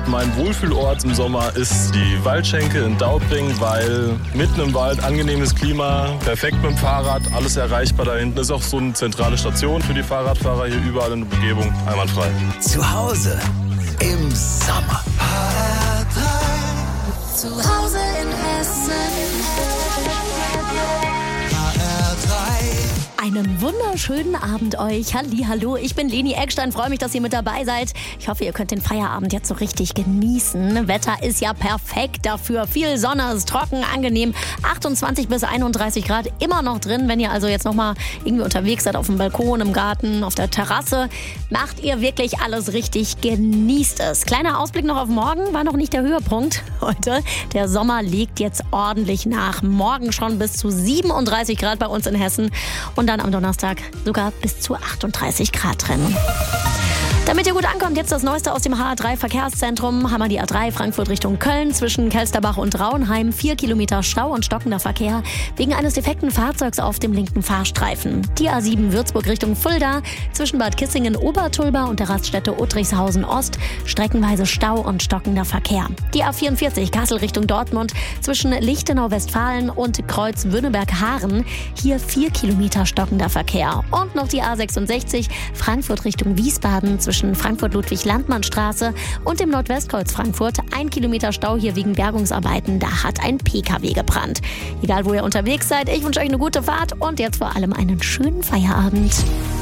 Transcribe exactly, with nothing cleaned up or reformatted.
Mein Wohlfühlort im Sommer ist die Waldschenke in Daubring, weil mitten im Wald, angenehmes Klima, perfekt mit dem Fahrrad, alles erreichbar da hinten. Ist auch so eine zentrale Station für die Fahrradfahrer hier überall in der Umgebung, einwandfrei. Zu Hause im Sommer. H R drei. Zu Hause in Hessen. H R drei. Einen wunderschönen Abend euch. Hallihallo, ich bin Leni Eckstein, freue mich, dass ihr mit dabei seid. Ich hoffe, ihr könnt den Feierabend jetzt so richtig genießen. Wetter ist ja perfekt dafür. Viel Sonne, ist trocken, angenehm. achtundzwanzig bis einunddreißig Grad immer noch drin. Wenn ihr also jetzt nochmal irgendwie unterwegs seid, auf dem Balkon, im Garten, auf der Terrasse, macht ihr wirklich alles richtig, genießt es. Kleiner Ausblick noch auf morgen, war noch nicht der Höhepunkt heute. Der Sommer legt jetzt ordentlich nach. Morgen schon bis zu siebenunddreißig Grad bei uns in Hessen und dann am Donnerstag sogar bis zu achtunddreißig Grad drin. Damit ihr gut ankommt, jetzt das Neueste aus dem H R drei Verkehrszentrum. Haben wir die A drei Frankfurt Richtung Köln zwischen Kelsterbach und Rauenheim. Vier Kilometer Stau und stockender Verkehr wegen eines defekten Fahrzeugs auf dem linken Fahrstreifen. Die A sieben Würzburg Richtung Fulda zwischen Bad Kissingen-Obertulba und der Raststätte Uttrichshausen Ost. Streckenweise Stau und stockender Verkehr. Die A vierundvierzig Kassel Richtung Dortmund zwischen Lichtenau-Westfalen und Kreuz Wünnenberg-Haaren. Hier vier Kilometer stockender Verkehr. Und noch die A sechsundsechzig Frankfurt Richtung Wiesbaden zwischen Frankfurt-Ludwig-Landmann-Straße und dem Nordwestkreuz Frankfurt. Ein Kilometer Stau hier wegen Bergungsarbeiten. Da hat ein P K W gebrannt. Egal, wo ihr unterwegs seid, ich wünsche euch eine gute Fahrt und jetzt vor allem einen schönen Feierabend.